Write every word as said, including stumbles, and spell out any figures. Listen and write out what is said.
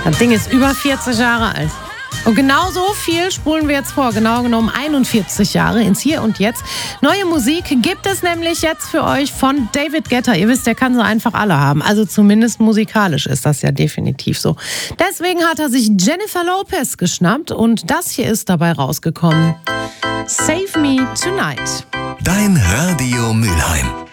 Das Ding ist über vierzig Jahre alt. Und genau so viel spulen wir jetzt vor, genau genommen einundvierzig Jahre ins Hier und Jetzt. Neue Musik gibt es nämlich jetzt für euch von David Guetta. Ihr wisst, der kann so einfach alle haben. Also zumindest musikalisch ist das ja definitiv so. Deswegen hat er sich Jennifer Lopez geschnappt und das hier ist dabei rausgekommen. Save Me Tonight. Dein Radio Mülheim.